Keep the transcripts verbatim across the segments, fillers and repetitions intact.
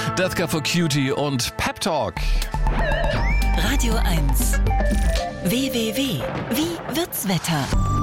Death for Cutie und Pep Talk. Radio eins. W W W. Wie wird's Wetter?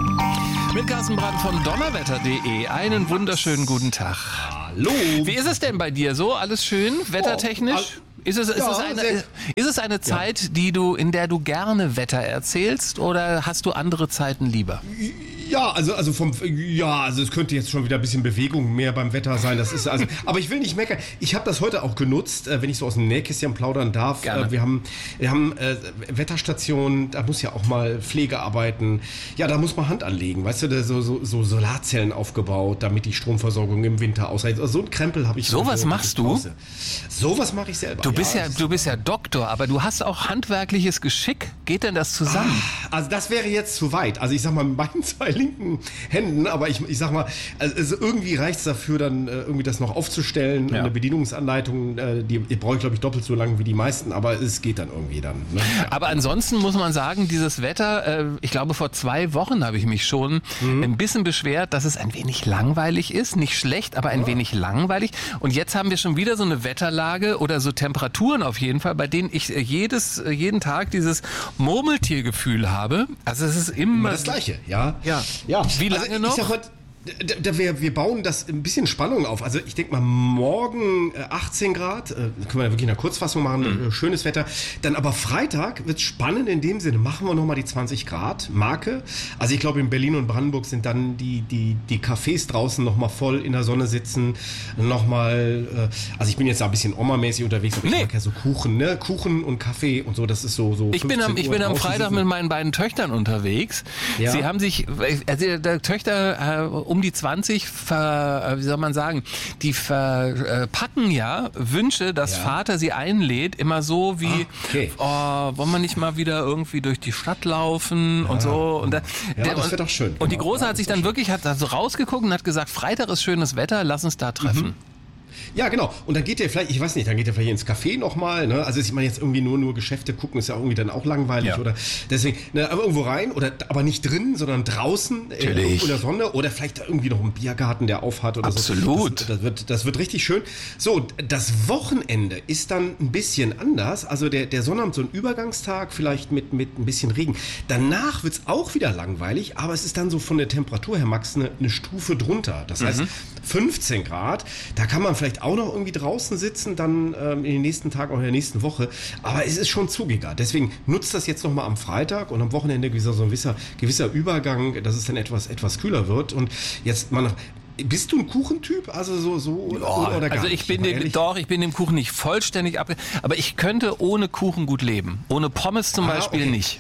Mit Carsten Brandt von donnerwetter punkt de. Einen wunderschönen guten Tag. Hallo. Wie ist es denn bei dir so? Alles schön, wettertechnisch? Ist es, ist, Ja, es eine, sehr- ist es eine Zeit, die du, in der du gerne Wetter erzählst, oder hast du andere Zeiten lieber? Ja, also, also vom, ja, also es könnte jetzt schon wieder ein bisschen Bewegung mehr beim Wetter sein. Das ist also, aber ich will nicht meckern. Ich habe das heute auch genutzt, äh, wenn ich so aus dem Nähkästchen plaudern darf. Gerne. Äh, wir haben, wir haben äh, Wetterstationen, da muss ja auch mal Pflege arbeiten. Ja, da muss man Hand anlegen, weißt du, da so, so, so Solarzellen aufgebaut, damit die Stromversorgung im Winter ausreicht. Also so ein Krempel habe ich. Sowas so- machst zu du? Hause. Sowas mache ich selber. Du bist ja, das ist- du bist ja Doktor, aber du hast auch handwerkliches Geschick. Geht denn das zusammen? Also das wäre jetzt zu weit. Also ich sag mal mit meinen zwei linken Händen, aber ich, ich sag mal, also irgendwie reicht es dafür, dann äh, irgendwie das noch aufzustellen. Ja. Eine Bedienungsanleitung, äh, die, die brauche ich, glaube ich, doppelt so lange wie die meisten, aber es geht dann irgendwie dann. Ne? Ja. Aber ansonsten muss man sagen, dieses Wetter, äh, ich glaube vor zwei Wochen habe ich mich schon Mhm. ein bisschen beschwert, dass es ein wenig langweilig ist. Nicht schlecht, aber ein wenig langweilig. Und jetzt haben wir schon wieder so eine Wetterlage oder so Temperaturen auf jeden Fall, bei denen ich äh, jedes, äh, jeden Tag dieses Murmeltiergefühl habe. Also es ist immer... Immer das Gleiche, ja. Ja. ja. Wie lange also, noch? Ich sag mal, da, da wir, wir bauen das ein bisschen Spannung auf. Also ich denke mal, morgen äh, achtzehn Grad, äh, können wir da wirklich eine Kurzfassung machen, Mhm. äh, schönes Wetter. Dann aber Freitag wird es spannend in dem Sinne, machen wir nochmal die zwanzig Grad Marke. Also ich glaube, in Berlin und Brandenburg sind dann die, die, die Cafés draußen nochmal voll in der Sonne sitzen. Nochmal, äh, also ich bin jetzt da ein bisschen Oma-mäßig unterwegs, aber Nee. ich mag ja so Kuchen, ne? Kuchen und Kaffee und so, das ist so... so Ich bin am, 15 ich Uhr bin am draußen Freitag sitzen. mit meinen beiden Töchtern unterwegs. Ja. Sie haben sich, also der Töchter äh, um die zwanzig, ver, äh, wie soll man sagen, die verpacken ja Wünsche, dass Ja. Vater sie einlädt, immer so wie, Ah, okay. oh, wollen wir nicht mal wieder irgendwie durch die Stadt laufen und so. Und, da, Ja, der, das wär doch schön. Und die Genau. Große Ja, hat sich das dann wär wirklich, hat da so rausgeguckt und hat gesagt, Freitag ist schönes Wetter, lass uns da treffen. Ja, genau. Und dann geht der vielleicht, ich weiß nicht, dann geht der vielleicht ins Café nochmal. Ne? Also ich meine jetzt irgendwie nur nur Geschäfte gucken, ist ja irgendwie dann auch langweilig. Ja. Oder deswegen, ne, aber irgendwo rein, oder aber nicht drin, sondern draußen äh, Natürlich. irgendwo in der Sonne. Oder vielleicht irgendwie noch ein Biergarten, der aufhat oder Absolut. so. Das, das, wird, das wird richtig schön. So, das Wochenende ist dann ein bisschen anders. Also der, der Sonnabend, so ein Übergangstag, vielleicht mit, mit ein bisschen Regen. Danach wird es auch wieder langweilig, aber es ist dann so von der Temperatur her, Max, eine, eine Stufe drunter. Das heißt, fünfzehn Grad, da kann man vielleicht auch noch irgendwie draußen sitzen, dann ähm, in den nächsten Tagen oder in der nächsten Woche. Aber es ist schon zugiger. Deswegen nutzt das jetzt nochmal am Freitag und am Wochenende gewisser, so ein gewisser, gewisser Übergang, dass es dann etwas, etwas kühler wird. Und jetzt mal noch. Bist du ein Kuchentyp? Also so, so oder, oder gar Also ich nicht? bin Mal dem, ehrlich? doch, ich bin dem Kuchen nicht vollständig ab, aber ich könnte ohne Kuchen gut leben. Ohne Pommes zum Ah, Beispiel okay. nicht.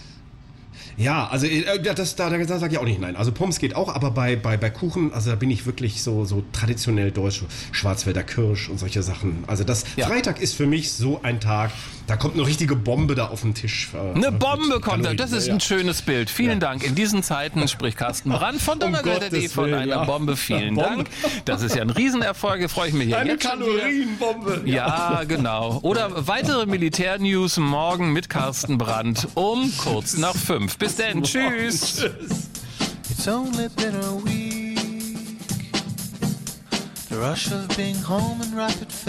Ja, also äh, das, da, da, da sage ich auch nicht nein. Also Pommes geht auch, aber bei, bei, bei Kuchen, also da bin ich wirklich so, so traditionell deutsch, Schwarzwälder Kirsch und solche Sachen. Also das Ja. Freitag ist für mich so ein Tag, da kommt eine richtige Bombe da auf den Tisch. Äh, Eine mit Bombe kommt da, Kalorien. das ist Ja, ein schönes Bild. Vielen Ja. Dank. In diesen Zeiten spricht Carsten Brandt von Um donnerwetter punkt de Gottes von Willen, einer ja. Bombe. Vielen Bombe. Dank. Das ist ja ein Riesenerfolg, da freue ich mich hier Eine jetzt schon wieder. Kalorienbombe. Ja, genau. Oder weitere Militärnews morgen mit Carsten Brandt um kurz nach fünf. Bis dann. Tschüss. It's only been a week. The rush of being home and rapid